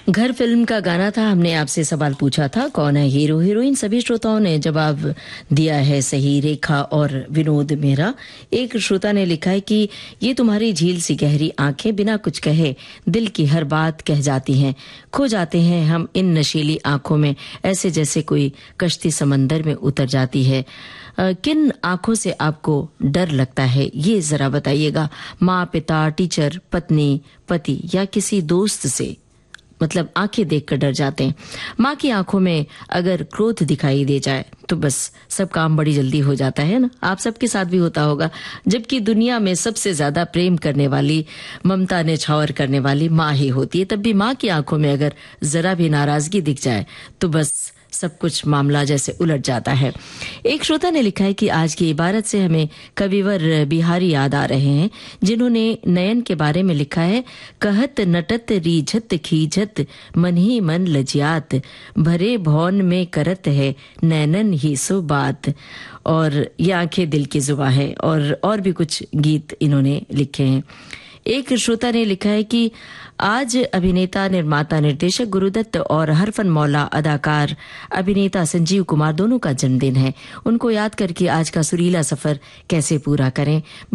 घर फिल्म का गाना था। हमने आपसे सवाल पूछा था कौन है हीरो हीरोइन। सभी श्रोताओं ने जवाब दिया है सही। रेखा और विनोद मेहरा। एक श्रोता ने लिखा है कि ये तुम्हारी झील सी गहरी आंखें बिना कुछ कहे दिल की हर बात कह जाती हैं। खो जाते हैं हम इन नशीली आंखों में, ऐसे जैसे कोई कश्ती समंदर में उतर जाती है। किन आंखों से आपको डर लगता है ये जरा बताइएगा। माँ, पिता, टीचर, पत्नी, पति या किसी दोस्त से? मतलब आंखें देखकर डर जाते हैं। माँ की आंखों में अगर क्रोध दिखाई दे जाए तो बस सब काम बड़ी जल्दी हो जाता है ना। आप सबके साथ भी होता होगा। जबकि दुनिया में सबसे ज्यादा प्रेम करने वाली, ममता निछावर करने वाली माँ ही होती है। तब भी माँ की आंखों में अगर जरा भी नाराजगी दिख जाए तो बस सब कुछ मामला जैसे उलट जाता है। एक श्रोता ने लिखा है कि आज की इबारत से हमें कविवर बिहारी याद आ रहे हैं, जिन्होंने नयन के बारे में लिखा है। कहत नटत रीझत खीझत मन ही मन लजियात, भरे भौन में करत है नैनन ही सो बात। और ये आंखें दिल की जुबां है। और भी कुछ गीत इन्होंने लिखे हैं। एक श्रोता ने लिखा है कि आज अभिनेता, निर्माता, निर्देशक गुरुदत्त और हरफन मौला अदाकार अभिनेता संजीव कुमार दोनों का जन्मदिन है। उनको याद करके आज का सुरीला सफर कैसे पूरा करें।